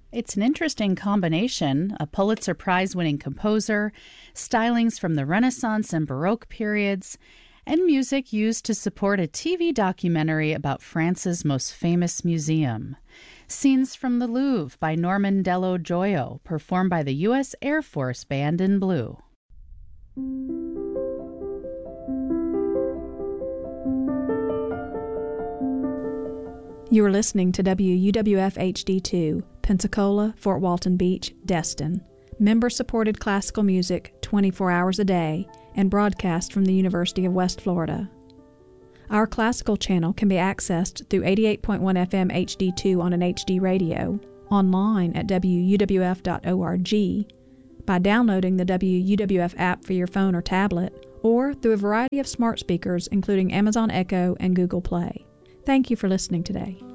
It's an interesting combination, a Pulitzer Prize-winning composer, stylings from the Renaissance and Baroque periods, and music used to support a TV documentary about France's most famous museum. Scenes from the Louvre by Norman Dello Joyo, performed by the U.S. Air Force Band in Blue. You are listening to WUWF HD2, Pensacola, Fort Walton Beach, Destin. Member-supported classical music 24 hours a day and broadcast from the University of West Florida. Our classical channel can be accessed through 88.1 FM HD2 on an HD radio, online at wuwf.org, by downloading the WUWF app for your phone or tablet, or through a variety of smart speakers including Amazon Echo and Google Play. Thank you for listening today.